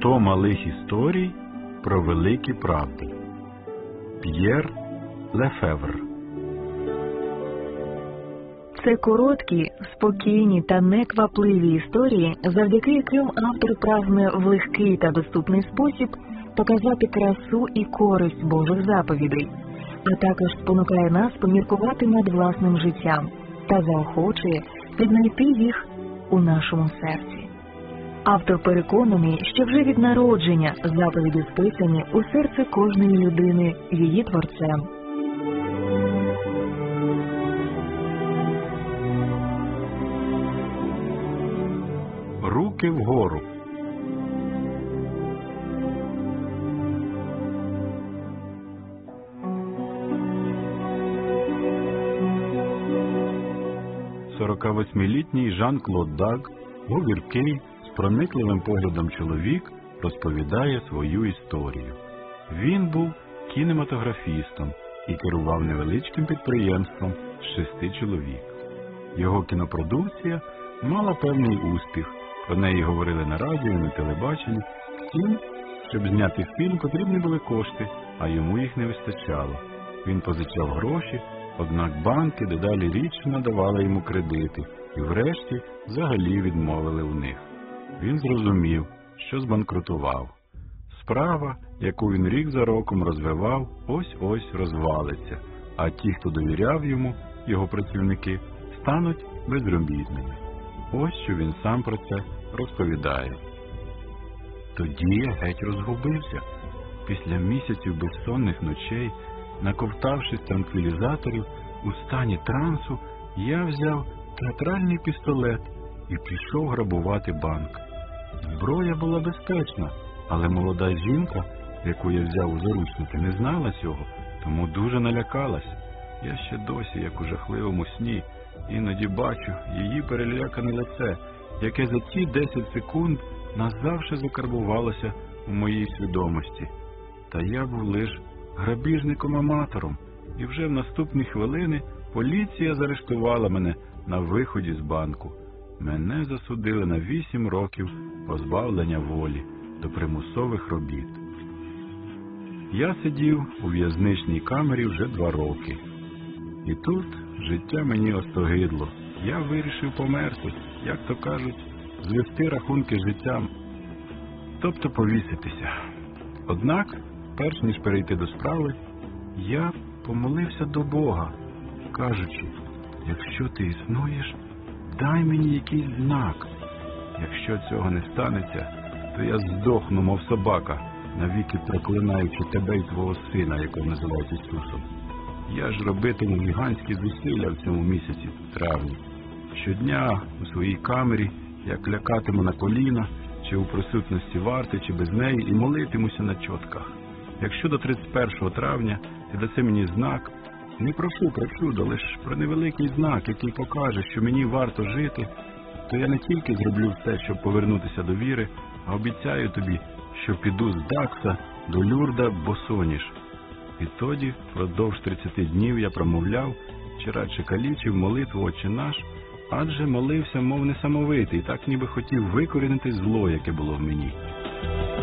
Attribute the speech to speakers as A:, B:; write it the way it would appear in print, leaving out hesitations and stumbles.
A: 100 малих історій про великі правди. П'єр Лефевр.
B: Це короткі, спокійні та неквапливі історії, завдяки яким автор прагне в легкий та доступний спосіб показати красу і користь Божих заповідей, а також спонукає нас поміркувати над власним життям та заохочує віднайти їх у нашому серці. Автор переконаний, що вже від народження заповіді списані у серце кожної людини її творцем.
A: Руки вгору. Сорокавосьмилітній Жан-Клод Даг, говіркий, з проникливим поглядом чоловік, розповідає свою історію. Він був кінематографістом і керував невеличким підприємством з 6 чоловік. Його кінопродукція мала певний успіх, про неї говорили на радіо і на телебаченні. Втім, щоб зняти фільм, потрібні були кошти, а йому їх не вистачало. Він позичав гроші, однак банки дедалі рідше надавали йому кредити і врешті взагалі відмовили в них. Він зрозумів, що збанкрутував. Справа, яку він рік за роком розвивав, ось-ось розвалиться, а ті, хто довіряв йому, його працівники, стануть безробітними. Ось що він сам про це розповідає. Тоді я геть розгубився. Після місяців безсонних ночей, наковтавшись транквілізаторів, у стані трансу, я взяв театральний пістолет і пішов грабувати банк. Зброя була безпечна, але молода жінка, яку я взяв у заручники, не знала цього, тому дуже налякалась. Я ще досі, як у жахливому сні, іноді бачу її перелякане лице, яке за ті 10 секунд назавжди закарбувалося у моїй свідомості. Та я був лише грабіжником-аматором, і вже в наступні хвилини поліція заарештувала мене на виході з банку. Мене засудили на 8 років позбавлення волі до примусових робіт. Я сидів у в'язничній камері вже 2 роки. І тут життя мені остогидло. Я вирішив померти, як то кажуть, звести рахунки з життям, тобто повіситися. Однак, перш ніж перейти до справи, я помолився до Бога, кажучи: якщо ти існуєш, дай мені якийсь знак. Якщо цього не станеться, то я здохну, мов собака, навіки проклинаючи тебе і твого сина, якого називають Ісусом. Я ж робитиму гігантські зусилля в цьому місяці, травні. Щодня у своїй камері я клякатиму на коліна, чи у присутності варти, чи без неї, і молитимуся на чотках. Якщо до 31 травня ти даси мені знак, не прошу про чудо, лише про невеликий знак, який покаже, що мені варто жити, то я не тільки зроблю все, щоб повернутися до віри, а обіцяю тобі, що піду з Дакса до Люрда босоніж. Відтоді, впродовж 30 днів я промовляв, чи радше калічив молитву «Отче наш», адже молився, мов несамовитий, так ніби хотів викорінити зло, яке було в мені.